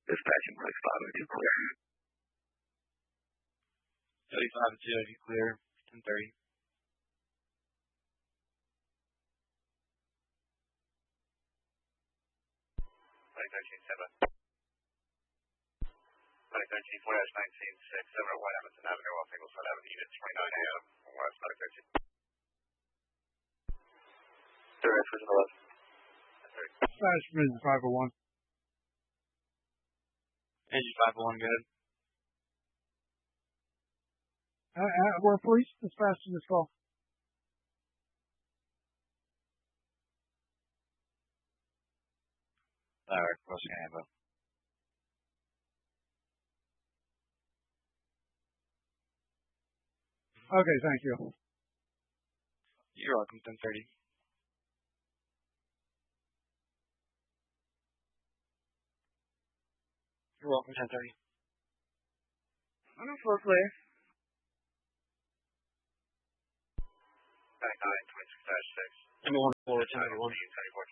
Dispatching place 502 clear. 3502 clear, 1030. Flight 13-4-1967 at White Emerson Avenue, Los Angeles, Avenue, unit 29 AM, West Flight 13. Direct for 11. Dispatch Engine 501. Engine 501, good. We're police dispatching this call. Alright, crossing Ambo. Okay, thank you. You're welcome, 1030. You're welcome, 1030. I'm on floor clear. 99-26-6. Number 1 forward, 1031.